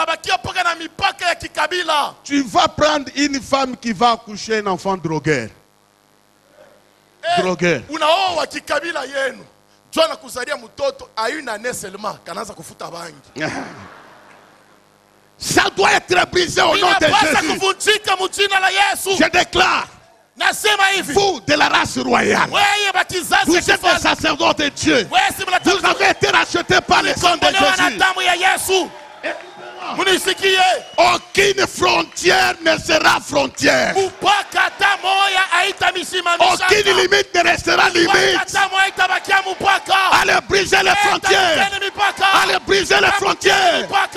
Tu vas prendre une femme qui va accoucher un enfant drogueur. Drogueur. Ça doit être brisé au nom de Jésus. Je déclare. Vous de la race royale, vous êtes des sacerdotes de Dieu. Vous avez été rachetés par le sang de Jésus. Aucune frontière ne sera frontière. Aucune limite ne restera limite. Allez briser les frontières. Allez briser les frontières.